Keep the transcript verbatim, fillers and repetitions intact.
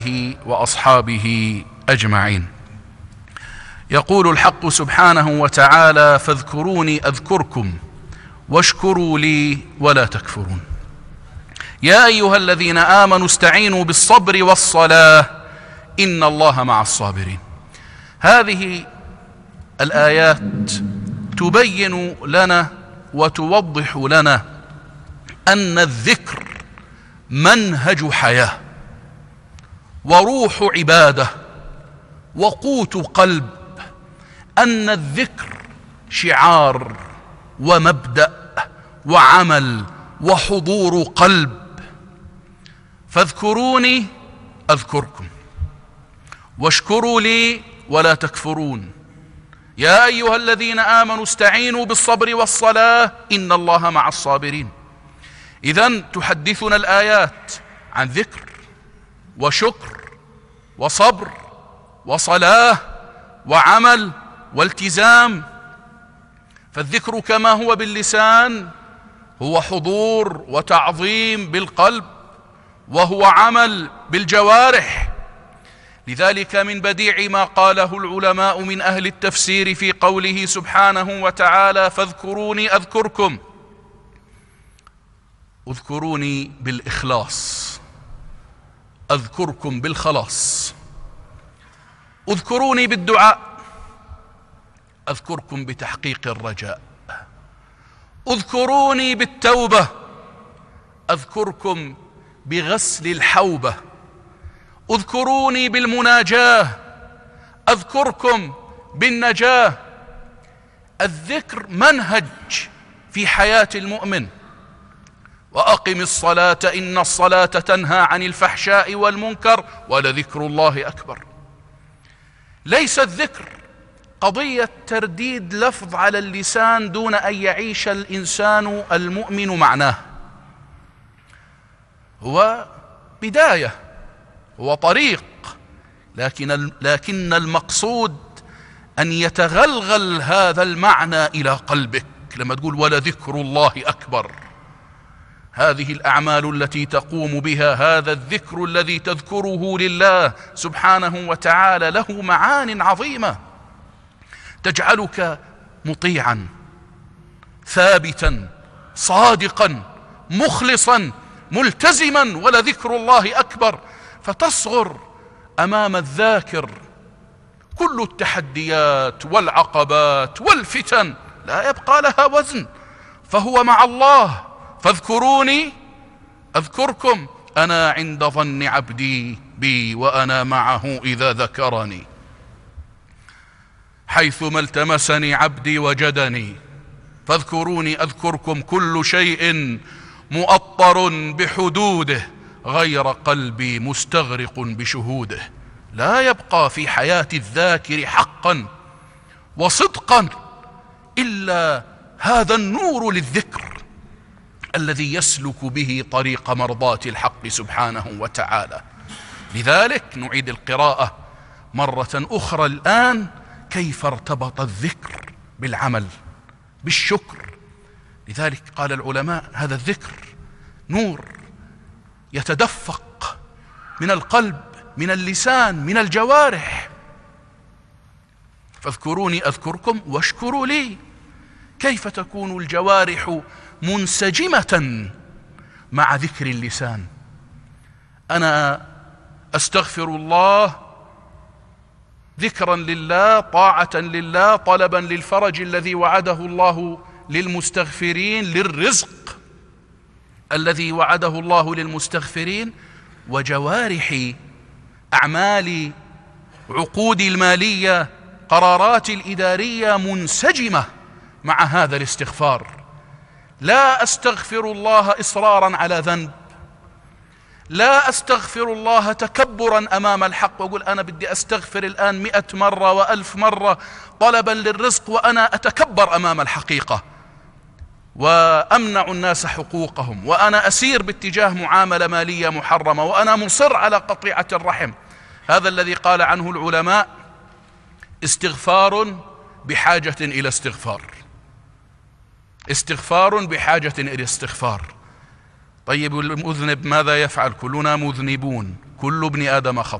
وأصحابه أجمعين. يقول الحق سبحانه وتعالى: فاذكروني أذكركم واشكروا لي ولا تكفرون. يا أيها الذين آمنوا استعينوا بالصبر والصلاة إن الله مع الصابرين. هذه الآيات تبين لنا وتوضح لنا أن الذكر منهج حياة وروح عبادة وقوت قلب، أن الذكر شعار ومبدأ وعمل وحضور قلب. فاذكروني أذكركم واشكروا لي ولا تكفرون. يا أيها الذين آمنوا استعينوا بالصبر والصلاة إن الله مع الصابرين. إذن تحدثنا الآيات عن ذكر وشكر وصبر وصلاة وعمل والتزام. فالذكر كما هو باللسان هو حضور وتعظيم بالقلب، وهو عمل بالجوارح. لذلك من بديع ما قاله العلماء من أهل التفسير في قوله سبحانه وتعالى: فاذكروني أذكركم. اذكروني بالإخلاص، أذكركم بالخلاص. اذكروني بالدعاء، أذكركم بتحقيق الرجاء. اذكروني بالتوبة، أذكركم بغسل الحوبة. اذكروني بالمناجاة، أذكركم بالنجاة. الذكر منهج في حياة المؤمن. وأقم الصلاة إن الصلاة تنهى عن الفحشاء والمنكر ولذكر الله أكبر. ليس الذكر قضية ترديد لفظ على اللسان دون أن يعيش الإنسان المؤمن معناه. هو بداية، هو طريق، لكن لكن المقصود أن يتغلغل هذا المعنى إلى قلبك. لما تقول ولذكر الله أكبر، هذه الأعمال التي تقوم بها، هذا الذكر الذي تذكره لله سبحانه وتعالى له معان عظيمة تجعلك مطيعا ثابتا صادقا مخلصا ملتزما. ولذكر الله أكبر، فتصغر أمام الذاكر كل التحديات والعقبات والفتن لا يبقى لها وزن، فهو مع الله. فاذكروني أذكركم، أنا عند ظن عبدي بي وأنا معه إذا ذكرني، حيثما التمسني عبدي وجدني. فاذكروني أذكركم، كل شيء مؤطر بحدوده غير قلبي مستغرق بشهوده. لا يبقى في حياة الذاكر حقا وصدقا إلا هذا النور للذكر الذي يسلك به طريق مرضاة الحق سبحانه وتعالى. لذلك نعيد القراءة مرة أخرى الآن. كيف ارتبط الذكر بالعمل بالشكر؟ لذلك قال العلماء: هذا الذكر نور يتدفق من القلب من اللسان من الجوارح. فاذكروني أذكركم واشكروا لي. كيف تكون الجوارح منسجمة مع ذكر اللسان؟ أنا أستغفر الله ذكرا لله، طاعة لله، طلبا للفرج الذي وعده الله للمستغفرين، للرزق الذي وعده الله للمستغفرين. وجوارحي، أعمالي، عقودي المالية، قراراتي الإدارية منسجمة مع هذا الاستغفار. لا أستغفر الله إصرارا على ذنب، لا أستغفر الله تكبرا أمام الحق وأقول أنا بدي أستغفر الآن مئة مرة وألف مرة طلبا للرزق وأنا أتكبر أمام الحقيقة وأمنع الناس حقوقهم، وأنا أسير باتجاه معاملة مالية محرمة، وأنا مصر على قطيعة الرحم. هذا الذي قال عنه العلماء: استغفار بحاجة إلى استغفار، استغفار بحاجة إلى استغفار. طيب المذنب ماذا يفعل؟ كلنا مذنبون، كل ابن آدم خطاء.